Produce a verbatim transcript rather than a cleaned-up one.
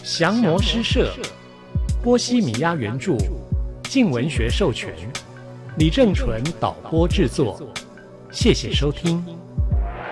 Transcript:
降魔诗社，波西米亚原著，静文学授权，李正纯导播制作，谢谢收听。